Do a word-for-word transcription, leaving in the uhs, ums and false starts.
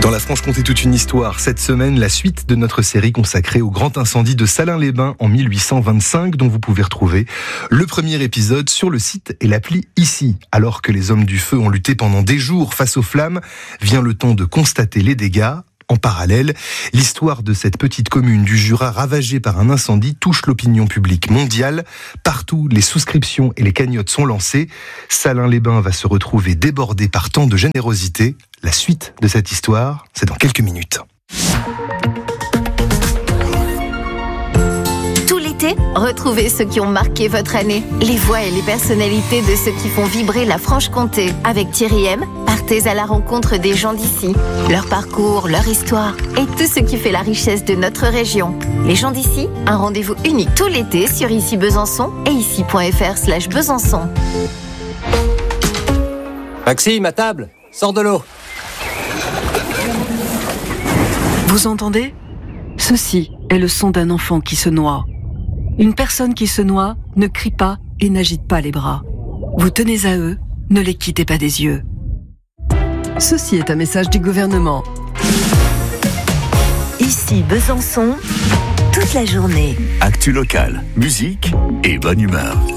Dans la Franche-Comté, toute une histoire. Cette semaine, la suite de notre série consacrée au grand incendie de Salins-les-Bains en mille huit cent vingt-cinq, dont vous pouvez retrouver le premier épisode sur le site et l'appli Ici. Alors que les hommes du feu ont lutté pendant des jours face aux flammes, vient le temps de constater les dégâts. En parallèle, l'histoire de cette petite commune du Jura ravagée par un incendie touche l'opinion publique mondiale. Partout, les souscriptions et les cagnottes sont lancées. Salins-les-Bains va se retrouver débordé par tant de générosité. La suite de cette histoire, c'est dans quelques minutes. Tout l'été, retrouvez ceux qui ont marqué votre année. Les voix et les personnalités de ceux qui font vibrer la Franche-Comté. Avec Thierry M, partez à la rencontre des gens d'ici. Leur parcours, leur histoire et tout ce qui fait la richesse de notre région. Les gens d'ici, un rendez-vous unique tout l'été sur Ici Besançon et ici.fr slash Besançon. Maxime, à table, sors de l'eau. Vous entendez ? Ceci est le son d'un enfant qui se noie. Une personne qui se noie ne crie pas et n'agite pas les bras. Vous tenez à eux, ne les quittez pas des yeux. Ceci est un message du gouvernement. Ici Besançon, toute la journée. Actu locale, musique et bonne humeur.